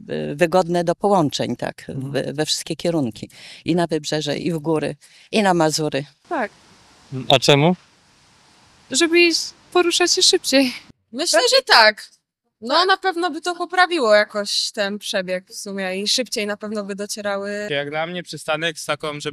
wygodne do połączeń, tak, we wszystkie kierunki. I na wybrzeże, i w góry, i na Mazury. Tak, A czemu? żeby poruszać się szybciej. Myślę, że tak. No na pewno by to poprawiło jakoś ten przebieg w sumie i szybciej na pewno by docierały. Jak dla mnie przystanek z taką, żeby